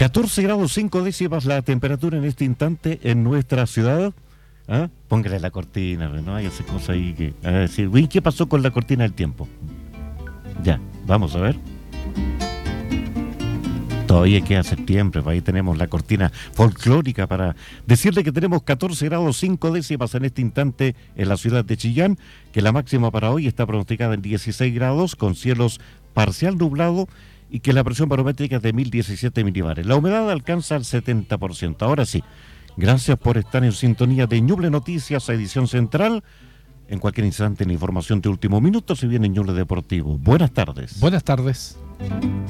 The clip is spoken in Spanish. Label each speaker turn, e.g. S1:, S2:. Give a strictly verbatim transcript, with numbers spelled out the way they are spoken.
S1: catorce grados cinco décimas la temperatura en este instante en nuestra ciudad. ¿Ah? Póngale la cortina, no hay esa cosa ahí que... A decir, uy, ¿qué pasó con la cortina del tiempo? Ya, vamos a ver. Todavía queda septiembre, ahí tenemos la cortina folclórica para decirle que tenemos catorce grados cinco décimas en este instante en la ciudad de Chillán, que la máxima para hoy está pronosticada en dieciséis grados con cielos parcial nublado y que la presión barométrica es de mil diecisiete milibares. La humedad alcanza el setenta por ciento. Ahora sí, gracias por estar en sintonía de Ñuble Noticias, edición central. En cualquier instante la información de último minuto se viene en Ñuble Deportivo. Buenas tardes.
S2: Buenas tardes.